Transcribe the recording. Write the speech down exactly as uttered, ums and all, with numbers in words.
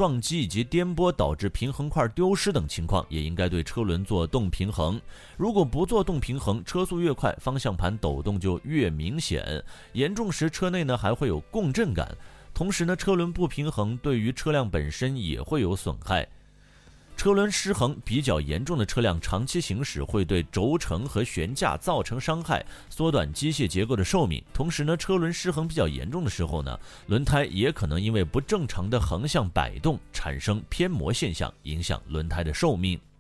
撞击以及颠簸导致平衡块丢失等情况，也应该对车轮做动平衡。如果不做动平衡，车速越快，方向盘抖动就越明显，严重时车内呢还会有共振感。同时呢，车轮不平衡对于车辆本身也会有损害。车轮失衡比较严重的车辆长期行驶会对轴承和悬架造成伤害，缩短机械结构的寿命。同时呢，车轮失衡比较严重的时候呢，轮胎也可能因为不正常的横向摆动产生偏磨现象，影响轮胎的寿命。